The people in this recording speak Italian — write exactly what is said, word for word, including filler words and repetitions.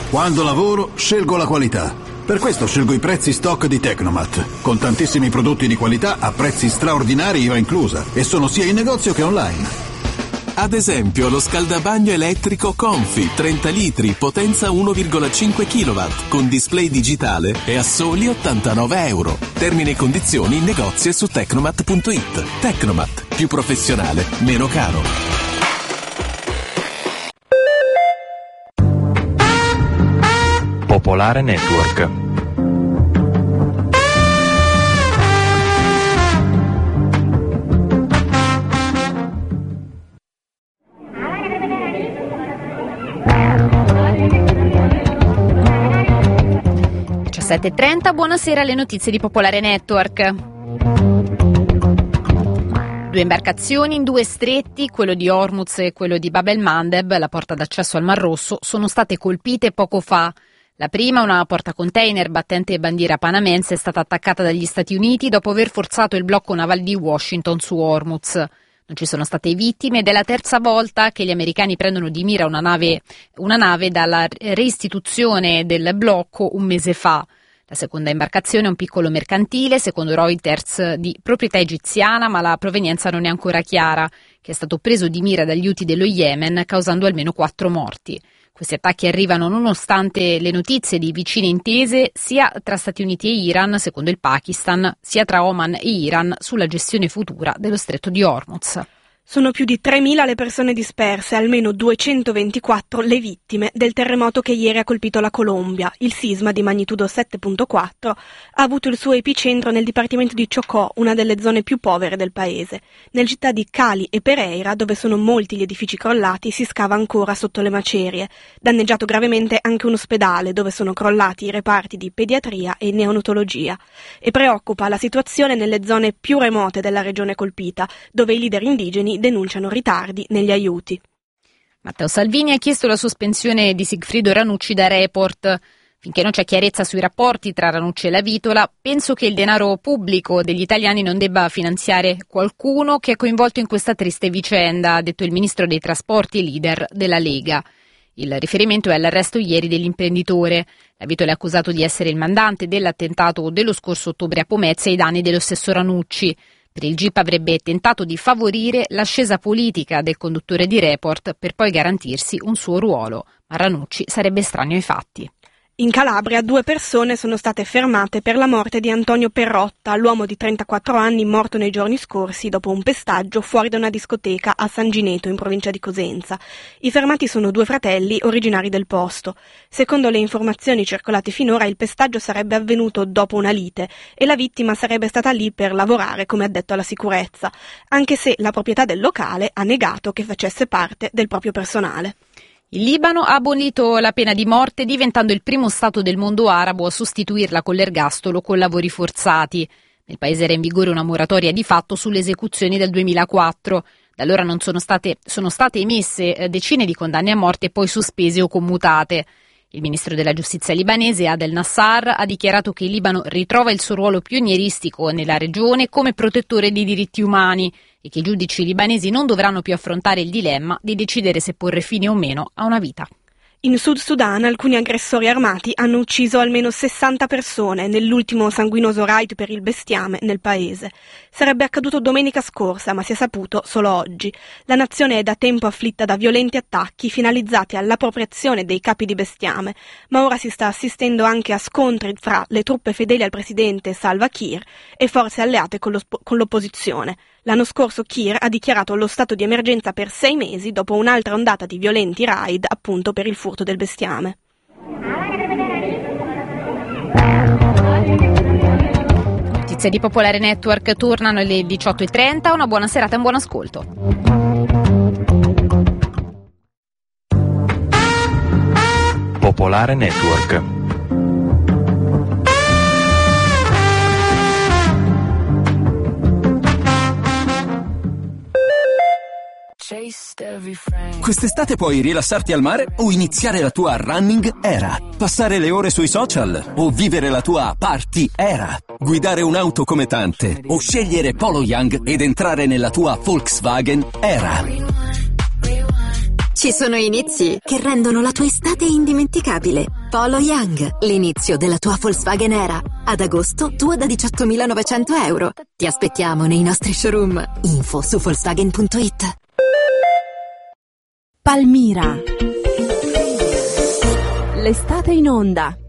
Quando lavoro, scelgo la qualità. Per questo scelgo i prezzi stock di Tecnomat, con tantissimi prodotti di qualità a prezzi straordinari, I V A inclusa, e sono sia in negozio che online. Ad esempio lo scaldabagno elettrico Confi trenta litri, potenza uno virgola cinque chilowatt, con display digitale e a soli ottantanove euro. Termini e condizioni in negozio e su tecnomat punto it. Tecnomat, più professionale, meno caro. Popolare Network. diciassette e trenta, buonasera, le notizie di Popolare Network. Due imbarcazioni in due stretti, quello di Hormuz e quello di Bab el-Mandeb, la porta d'accesso al Mar Rosso, sono state colpite poco fa. La prima, una portacontainer battente bandiera panamense, è stata attaccata dagli Stati Uniti dopo aver forzato il blocco navale di Washington su Hormuz. Non ci sono state vittime ed è la terza volta che gli americani prendono di mira una nave, una nave dalla reistituzione del blocco un mese fa. La seconda imbarcazione è un piccolo mercantile, secondo Reuters, di proprietà egiziana, ma la provenienza non è ancora chiara, che è stato preso di mira dagli Houthi dello Yemen, causando almeno quattro morti. Questi attacchi arrivano nonostante le notizie di vicine intese sia tra Stati Uniti e Iran, secondo il Pakistan, sia tra Oman e Iran sulla gestione futura dello stretto di Hormuz. Sono più di tremila le persone disperse, almeno duecentoventiquattro le vittime del terremoto che ieri ha colpito la Colombia. Il sisma di magnitudo sette virgola quattro ha avuto il suo epicentro nel dipartimento di Chocó, una delle zone più povere del paese. Nelle città di Cali e Pereira, dove sono molti gli edifici crollati, si scava ancora sotto le macerie. Danneggiato gravemente anche un ospedale, dove sono crollati i reparti di pediatria e neonatologia. E preoccupa la situazione nelle zone più remote della regione colpita, dove i leader indigeni denunciano ritardi negli aiuti. Matteo Salvini ha chiesto la sospensione di Sigfrido Ranucci da Report. Finché non c'è chiarezza sui rapporti tra Ranucci e la Vitola, penso che il denaro pubblico degli italiani non debba finanziare qualcuno che è coinvolto in questa triste vicenda, ha detto il ministro dei trasporti e leader della Lega. Il riferimento è all'arresto ieri dell'imprenditore. La Vitola è accusato di essere il mandante dell'attentato dello scorso ottobre a Pomezia ai danni dello stesso Ranucci. Per il G I P avrebbe tentato di favorire l'ascesa politica del conduttore di Report per poi garantirsi un suo ruolo, ma Ranucci sarebbe estraneo ai fatti. In Calabria due persone sono state fermate per la morte di Antonio Perrotta, l'uomo di trentaquattro anni morto nei giorni scorsi dopo un pestaggio fuori da una discoteca a San Gineto in provincia di Cosenza. I fermati sono due fratelli originari del posto. Secondo le informazioni circolate finora il pestaggio sarebbe avvenuto dopo una lite e la vittima sarebbe stata lì per lavorare come addetto alla sicurezza, anche se la proprietà del locale ha negato che facesse parte del proprio personale. Il Libano ha abolito la pena di morte diventando il primo stato del mondo arabo a sostituirla con l'ergastolo con lavori forzati. Nel paese era in vigore una moratoria di fatto sulle esecuzioni del duemilaquattro. Da allora non sono state, sono state emesse decine di condanne a morte e poi sospese o commutate. Il ministro della giustizia libanese Adel Nassar ha dichiarato che il Libano ritrova il suo ruolo pionieristico nella regione come protettore dei diritti umani e che i giudici libanesi non dovranno più affrontare il dilemma di decidere se porre fine o meno a una vita. In Sud Sudan alcuni aggressori armati hanno ucciso almeno sessanta persone nell'ultimo sanguinoso raid per il bestiame nel paese. Sarebbe accaduto domenica scorsa, ma si è saputo solo oggi. La nazione è da tempo afflitta da violenti attacchi finalizzati all'appropriazione dei capi di bestiame, ma ora si sta assistendo anche a scontri fra le truppe fedeli al presidente Salva Kiir e forze alleate con, lo, con l'opposizione. L'anno scorso Kiir ha dichiarato lo stato di emergenza per sei mesi dopo un'altra ondata di violenti raid appunto per il furto del bestiame. Notizie di Popolare Network tornano alle diciotto e trenta. Una buona serata e un buon ascolto. Popolare Network. Quest'estate puoi rilassarti al mare o iniziare la tua running era, passare le ore sui social o vivere la tua party era, guidare un'auto come tante o scegliere Polo Young ed entrare nella tua Volkswagen era. Ci sono inizi che rendono la tua estate indimenticabile. Polo Young, l'inizio della tua Volkswagen Era. Ad agosto, tua da diciottomilanovecento euro. Ti aspettiamo nei nostri showroom. Info su Volkswagen punto it. Palmira. L'estate in onda.